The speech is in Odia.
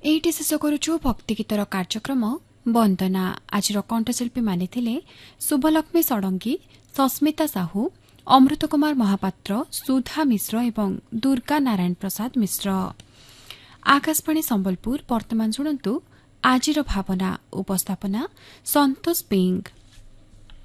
ଏଇଠି ଶେଷ କରୁଛୁ ଭକ୍ତି ଗୀତର କାର୍ଯ୍ୟକ୍ରମ ବନ୍ଦନା। ଆଜିର କଣ୍ଠଶିଳ୍ପୀ ମାନେ ଥିଲେ ଶୁଭଲକ୍ଷ୍ମୀ ଷଡ଼ଙ୍ଗୀ, ସସ୍ମିତା ସାହୁ, ଅମୃତ କୁମାର ମହାପାତ୍ର, ସୁଧା ମିଶ୍ର ଏବଂ ଦୁର୍ଗା ନାରାୟଣ ପ୍ରସାଦ ମିଶ୍ର। ଆକାଶବାଣୀ ସମ୍ବଲପୁର। ବର୍ତ୍ତମାନ ଶୁଣନ୍ତୁ ଆଜିର ଭାବନା। ଉପସ୍ଥାପନା ସନ୍ତୋଷ ପିଙ୍ଗ।